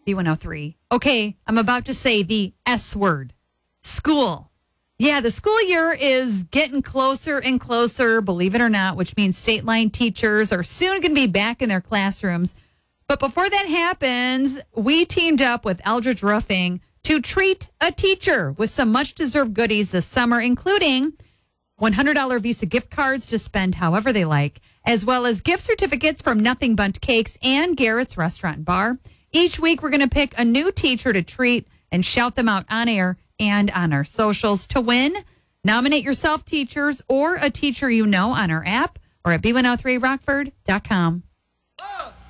B103. Okay, I'm about to say the S word. School. Yeah, the school year is getting closer and closer, believe it or not, which means state line teachers are soon going to be back in their classrooms. But before that happens, we teamed up with Eldridge Roofing to treat a teacher with some much-deserved goodies this summer, including $100 Visa gift cards to spend however they like, as well as gift certificates from Nothing Bundt Cakes and Garrett's Restaurant and Bar. Each week, we're going to pick a new teacher to treat and shout them out on air and on our socials. To win, nominate yourself, teachers, or a teacher you know on our app or at b103rockford.com.